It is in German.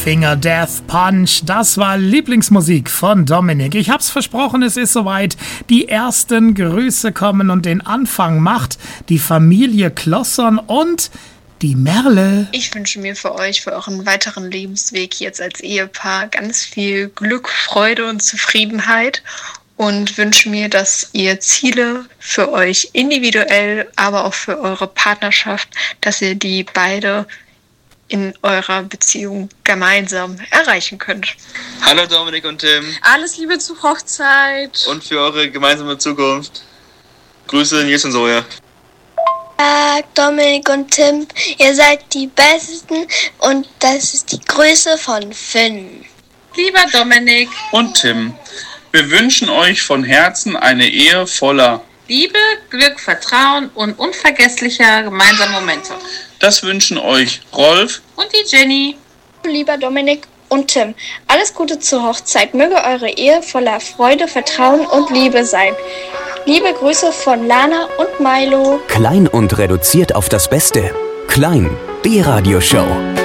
Finger Death Punch, das war Lieblingsmusik von Dominik. Ich hab's versprochen, es ist soweit. Die ersten Grüße kommen und den Anfang macht die Familie Klosson und die Merle. Ich wünsche mir für euch, für euren weiteren Lebensweg jetzt als Ehepaar ganz viel Glück, Freude und Zufriedenheit und wünsche mir, dass ihr Ziele für euch individuell, aber auch für eure Partnerschaft, dass ihr die beide in eurer Beziehung gemeinsam erreichen könnt. Hallo Dominik und Tim. Alles Liebe zur Hochzeit. Und für eure gemeinsame Zukunft. Grüße Nils und Soja. Dominik und Tim, ihr seid die Besten und das ist die Größe von Finn. Lieber Dominik und Tim, wir wünschen euch von Herzen eine Ehe voller Liebe, Glück, Vertrauen und unvergesslicher gemeinsamer Momente. Das wünschen euch Rolf und die Jenny. Lieber Dominik und Tim, alles Gute zur Hochzeit. Möge eure Ehe voller Freude, Vertrauen und Liebe sein. Liebe Grüße von Lana und Milo. Klein und reduziert auf das Beste. Klein, die Radioshow.